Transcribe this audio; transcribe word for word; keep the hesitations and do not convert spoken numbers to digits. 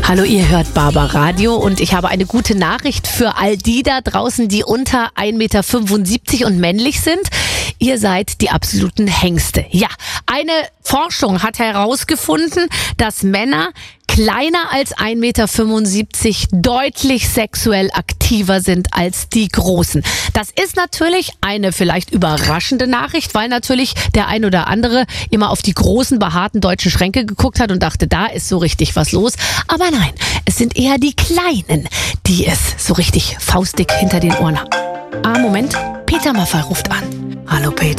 Hallo, ihr hört Barbaradio und ich habe eine gute Nachricht für all die da draußen, die unter ein Meter fünfundsiebzig und männlich sind. Ihr seid die absoluten Hengste. Ja, eine Forschung hat herausgefunden, dass Männer kleiner als ein Meter fünfundsiebzig deutlich sexuell aktiver sind als die Großen. Das ist natürlich eine vielleicht überraschende Nachricht, weil natürlich der ein oder andere immer auf die großen, behaarten deutschen Schränke geguckt hat und dachte, da ist so richtig was los. Aber nein, es sind eher die Kleinen, die es so richtig faustdick hinter den Ohren haben. Ah, Moment, Peter Maffay ruft an. Hallo Peter.